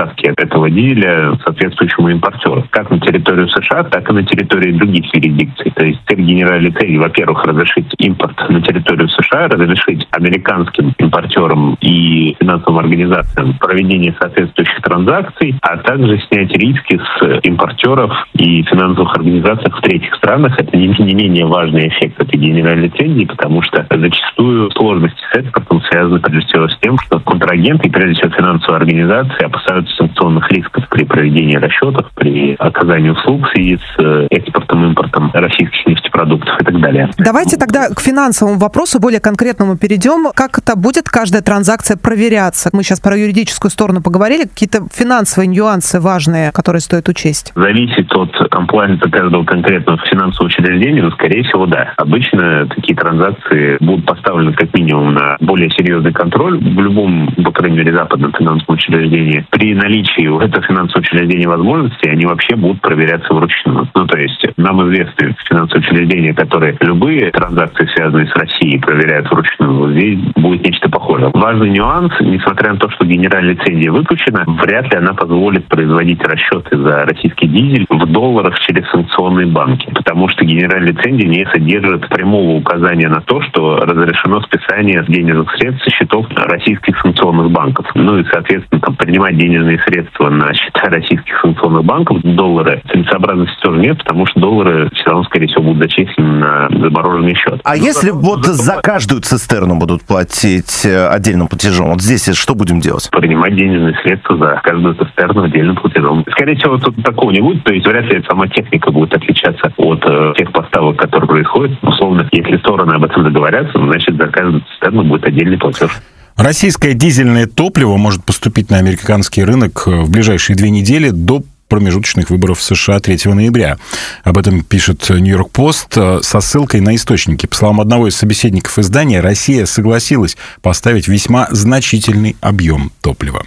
поставки этого дизеля соответствующему импортеру. Как на территорию США, так и на территории других юрисдикций. То есть цель генеральной цели, во-первых, разрешить импорт на территорию США, разрешить американским импортерам и финансовым организациям проведение соответствующих транзакций, а также снять риски с импортеров и финансовых организаций в третьих странах. Это не менее важный эффект этой генеральной лицензии, потому что зачастую сложности с экспортом связаны прежде всего с тем, что контрагенты и прежде всего финансовые организации опасаются санкционных рисков при проведении расчетов, при оказании услуг в связи с экспортом и импортом российских нефтепродуктов и так далее. Давайте тогда к финансовому вопросу более конкретному перейдем. Как это будет каждая транзакция проверяться? Мы сейчас про юридическую сторону поговорили. Какие-то финансовые нюансы важные, которые стоит учесть? Зависит от комплайнса каждого конкретного финансового учреждения, но, скорее всего, да. Обычно такие транзакции будут поставлены как минимум на более серьезный контроль в любом, по крайней мере, западном финансовом учреждении. При наличии у этого финансового учреждения возможностей они вообще будут проверяться вручную. Ну, то есть нам известны финансовые учреждения, которые любые транзакции, связанные с Россией, проверяют вручную. Здесь будет нечто похожее. Важный нюанс, несмотря на то, что генеральная лицензия выпущена, вряд ли она позволит производить расчеты за российский дизель в долларах через санкционные банки, потому что генеральная лицензия не содержит прямого указания на то, что разрешено списание денежных средств со счетов российских санкционных банков. Ну и, соответственно, принимать денежные средства на счета российских санкционных банков, доллары, целесообразности тоже нет, потому что доллары все равно, скорее всего, будут зачислены на замороженный счет. А если за каждую цистерну будут платить отдельным платежом, вот здесь что будем делать? Принимать денежные средства за каждую цистерну отдельным платежом. Скорее всего, тут такого не будет, то есть вряд ли сама техника будет отличаться от тех поставок, которые происходят. Условно, если стороны об этом договорятся, значит, за каждую цистерну будет отдельный платеж. Российское дизельное топливо может поступить на американский рынок в ближайшие 2 недели до промежуточных выборов в США 3 ноября. Об этом пишет Нью-Йорк Пост со ссылкой на источники. По словам одного из собеседников издания, Россия согласилась поставить весьма значительный объем топлива.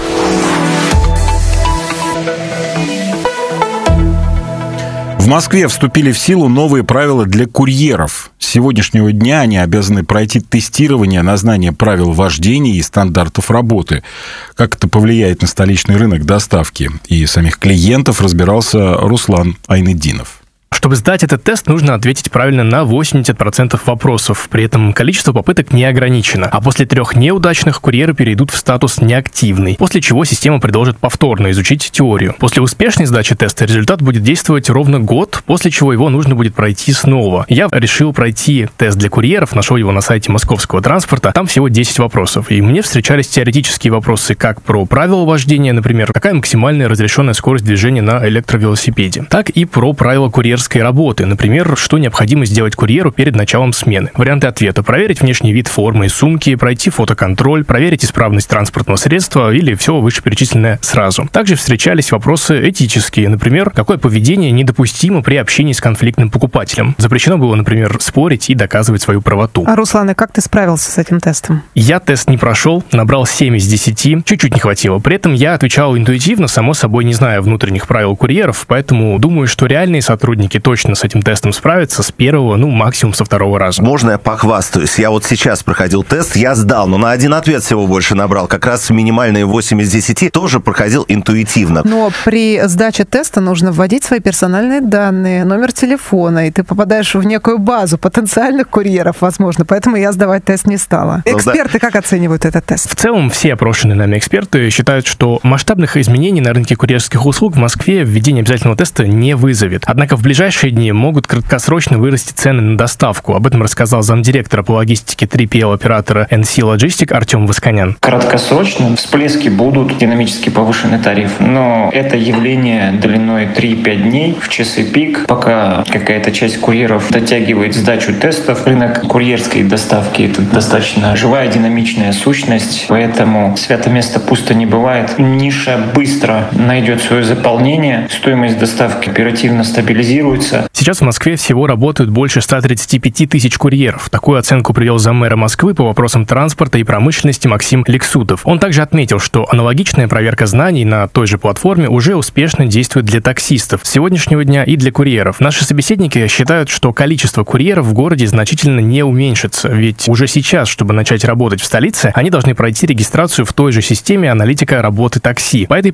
В Москве вступили в силу новые правила для курьеров. С сегодняшнего дня они обязаны пройти тестирование на знание правил вождения и стандартов работы. Как это повлияет на столичный рынок доставки и самих клиентов, разбирался Руслан Айнетдинов. Чтобы сдать этот тест, нужно ответить правильно на 80% вопросов. При этом количество попыток не ограничено. А после 3 неудачных курьеры перейдут в статус неактивный, после чего система предложит повторно изучить теорию. После успешной сдачи теста результат будет действовать ровно год, после чего его нужно будет пройти снова. Я решил пройти тест для курьеров, нашел его на сайте московского транспорта. Там всего 10 вопросов. И мне встречались теоретические вопросы как про правила вождения, например, какая максимальная разрешенная скорость движения на электровелосипеде, так и про правила курьерской работы. Например, что необходимо сделать курьеру перед началом смены. Варианты ответа: проверить внешний вид формы и сумки, пройти фотоконтроль, проверить исправность транспортного средства или все вышеперечисленное сразу. Также встречались вопросы этические. Например, какое поведение недопустимо при общении с конфликтным покупателем. Запрещено было, например, спорить и доказывать свою правоту. А, Руслан, и как ты справился с этим тестом? Я тест не прошел, набрал 7 из 10, чуть-чуть не хватило. При этом я отвечал интуитивно, само собой не зная внутренних правил курьеров, поэтому думаю, что реальные сотрудники точно с этим тестом справятся с первого, максимум со 2 раза. Можно я похвастаюсь? Я вот сейчас проходил тест, я сдал, но на 1 ответ всего больше набрал. Как раз минимальные 8 из 10 тоже проходил интуитивно. Но при сдаче теста нужно вводить свои персональные данные, номер телефона, и ты попадаешь в некую базу потенциальных курьеров, возможно. Поэтому я сдавать тест не стала. Эксперты как оценивают этот тест? В целом, все опрошенные нами эксперты считают, что масштабных изменений на рынке курьерских услуг в Москве введение обязательного теста не вызовет. Однако в ближайшие дни могут краткосрочно вырасти цены на доставку. Об этом рассказал замдиректора по логистике 3PL-оператора NC Logistic Артем Восконян. Краткосрочно всплески будут, динамически повышенный тариф, но это явление длиной 3-5 дней в часы пик, пока какая-то часть курьеров дотягивает сдачу тестов. Рынок курьерской доставки — это достаточно живая, динамичная сущность, поэтому свято место пусто не бывает. Ниша быстро найдет свое заполнение, стоимость доставки оперативно стабилизируется. Сейчас в Москве всего работают больше 135 тысяч курьеров. Такую оценку привел заммэра Москвы по вопросам транспорта и промышленности Максим Лексутов. Он также отметил, что аналогичная проверка знаний на той же платформе уже успешно действует для таксистов с сегодняшнего дня и для курьеров. Наши собеседники считают, что количество курьеров в городе значительно не уменьшится, ведь уже сейчас, чтобы начать работать в столице, они должны пройти регистрацию в той же системе аналитика работы такси. По этой